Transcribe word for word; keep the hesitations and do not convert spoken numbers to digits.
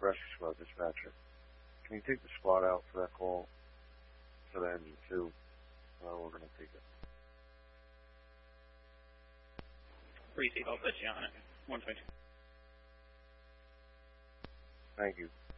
rescue squad dispatcher. Can you take the squad out for that call? For the engine two. Uh, we're going to take it. Receive, I'll put you on it. one twenty-two. Thank you.